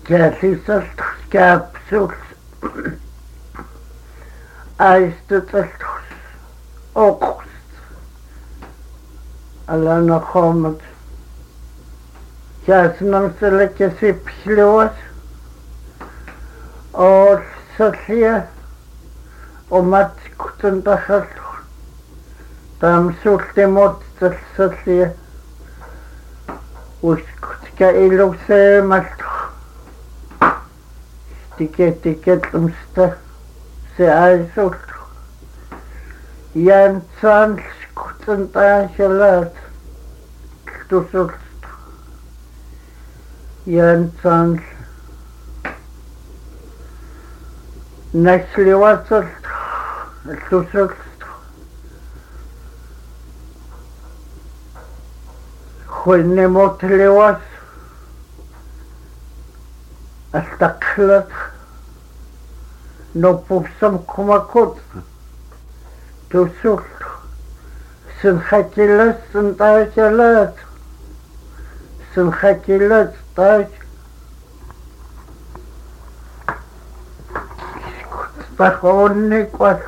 Käsisalt käpsuls aistutalt oqust alana khomat käsnam selle käsipsluas or sallia omat kutundahal tam sultemot sallia uskutkä iluseemalt tiket se aisul jäntsaan skutuntaaselaat tusult jäntsaan näslivatsalt tusult huinnemot liwas astaqlat no pupsam kumakut tusul sinhakilas sintajalat sinhakilas taj pakonni kwat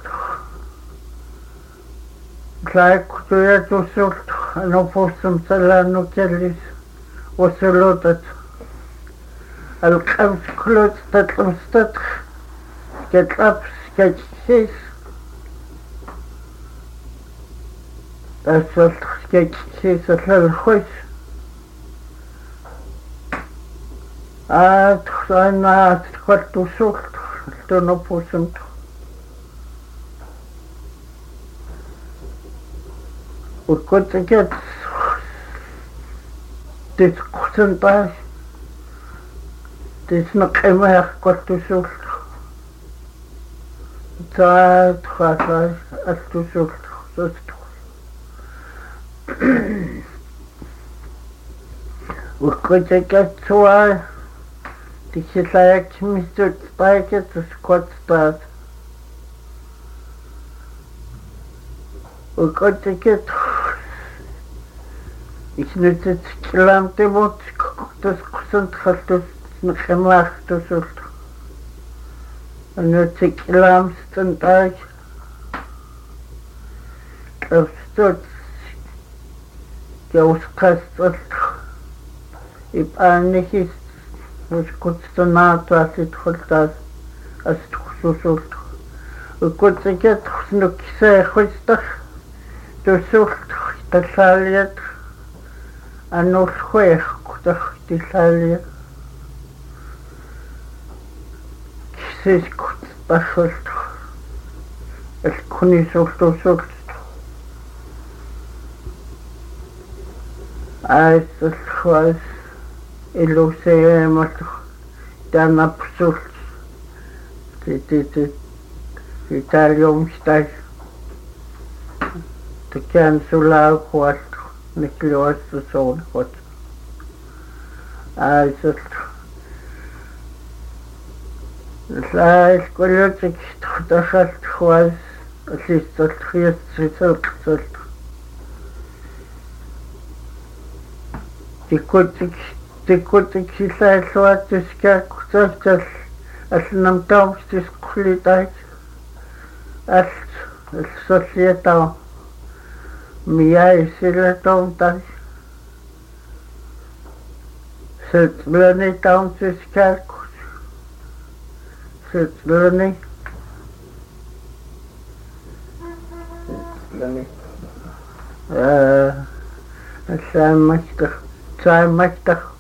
tlaikutuja tusul no pupsam salano kellis وسلوطت القمس كلوت تطمستت كتلبس كتسيس أسلت كتسيس الخوش أنا تخلت وسلت تنبوسمت وكنت كت تسقسنتاش تسنقيمه قلت وسلت تعال خاطر التسلت وكنت كتسوى تكتلاك مستوى تطايكة تسكوت تطايك وكنت كت إشنت تكلام تبوت تسقسنت خلت نخماخ تسلت أنا تكلام ستنتاج أفستوت جوز قصت يبقى نكيس مش كنت صنعت واسد خلتاز أستخصوصلت وكنت كت خسنو كسا خستخ تسلت تساليت أنو الخويخ كتخ تساليت كسيس كنت تسلت الكوني سلت عايز الخواز إلو سيامت دانا بسلت تاليوم ستاج تكان سلاو خوات نكلواز تسول خوات عايز العايز كلتك دخلت خواز أسيست الخيس سلت تكوتك سلاي سوات تسكاك وتفتل أسنم تومش تسقلي تاك السوسية توم مياي سيلا توم تاك ستبلني توم تسكاك ستبلني السلام مكتخ